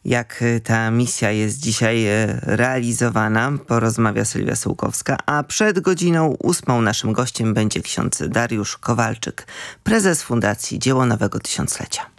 jak ta misja jest dzisiaj realizowana, porozmawia Sylwia Sułkowska, a przed godziną 8 naszym gościem będzie ksiądz Dariusz Kowalczyk, prezes Fundacji Dzieło Nowego Tysiąclecia.